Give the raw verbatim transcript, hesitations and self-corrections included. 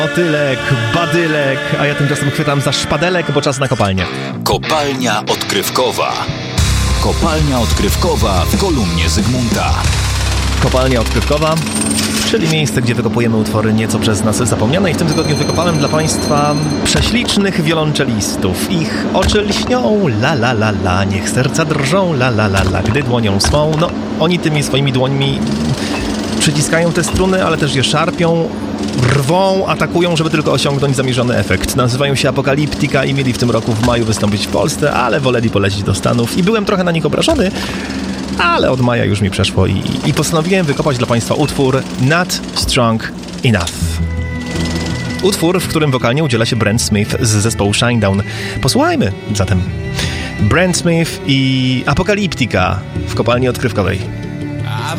Motylek, badylek, a ja tymczasem chwytam za szpadelek, bo czas na kopalnię. Kopalnia odkrywkowa. Kopalnia odkrywkowa w kolumnie Zygmunta. Kopalnia odkrywkowa, czyli miejsce, gdzie wykopujemy utwory nieco przez nas zapomniane i w tym tygodniu wykopałem dla Państwa prześlicznych wiolonczelistów. Ich oczy lśnią, la la la la, niech serca drżą, la la la la, gdy dłonią swą. No, oni tymi swoimi dłońmi przyciskają te struny, ale też je szarpią, rwą, atakują, żeby tylko osiągnąć zamierzony efekt. Nazywają się Apokaliptika i mieli w tym roku w maju wystąpić w Polsce, ale woleli polecieć do Stanów i byłem trochę na nich obrażony, ale od maja już mi przeszło i, i postanowiłem wykopać dla Państwa utwór Not Strong Enough. Utwór, w którym wokalnie udziela się Brent Smith z zespołu Shinedown. Posłuchajmy zatem. Brent Smith i Apokaliptika w kopalni odkrywkowej.